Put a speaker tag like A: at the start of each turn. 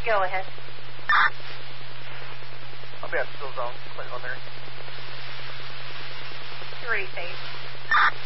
A: Go ahead.
B: I'll be at still zone. Click on there.
A: 3 phase.